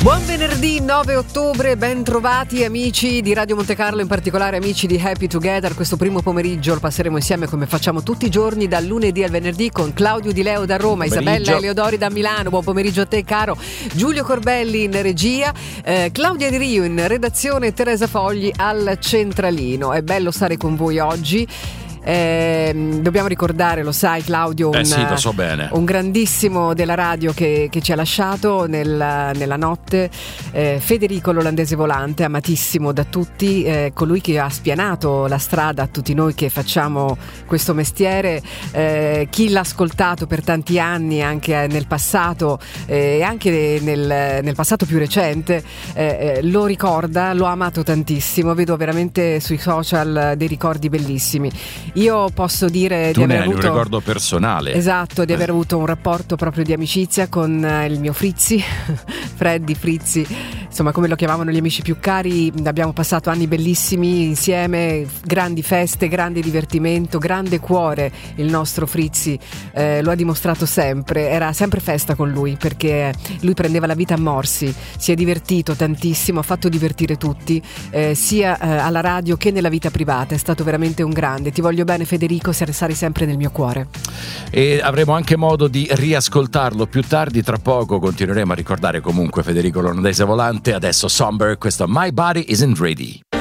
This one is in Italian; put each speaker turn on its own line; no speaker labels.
Buon venerdì 9 ottobre, ben trovati amici di Radio Monte Carlo, in particolare amici di Happy Together. Questo primo pomeriggio lo passeremo insieme come facciamo tutti i giorni, dal lunedì al venerdì, con Claudio Di Leo da Roma, Isabella Eleodori da Milano. Buon pomeriggio a te caro Giulio Corbelli in regia, Claudia Di Rio in redazione, Teresa Fogli al centralino. È bello stare con voi oggi. Dobbiamo ricordare, lo sai Claudio,
sì, lo so bene,
un grandissimo della radio che ci ha lasciato nella notte, Federico l'olandese volante, amatissimo da tutti, colui che ha spianato la strada a tutti noi che facciamo questo mestiere, chi l'ha ascoltato per tanti anni anche nel passato e anche nel passato più recente, lo ricorda, lo ha amato tantissimo. Vedo veramente sui social dei ricordi bellissimi. Io posso dire di aver avuto
un ricordo personale.
Esatto, di aver avuto un rapporto proprio di amicizia con il mio Frizzi, Freddy Frizzi, insomma come lo chiamavano gli amici più cari. Abbiamo passato anni bellissimi insieme, grandi feste, grande divertimento, grande cuore. Il nostro Frizzi lo ha dimostrato sempre, era sempre festa con lui, perché lui prendeva la vita a morsi, si è divertito tantissimo, ha fatto divertire tutti, sia alla radio che nella vita privata. È stato veramente un grande. Ti voglio bene Federico, sarai sempre nel mio cuore.
E avremo anche modo di riascoltarlo più tardi. Tra poco continueremo a ricordare comunque Federico l'olandese volante. Adesso Somber, questo My Body Isn't Ready.